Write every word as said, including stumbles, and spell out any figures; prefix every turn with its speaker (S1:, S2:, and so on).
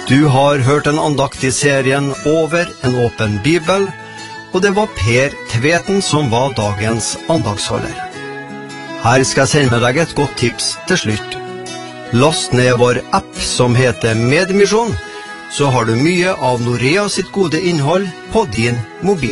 S1: Du har hørt den andaktige serien Over en åpen bibel, og det var Per Tveten som var dagens andagsholder. Her skal jeg sende med deg et godt tips til slutt. Last ned vår app som heter Medmisjon, så har du mye av Norea sitt gode innhold på din mobil.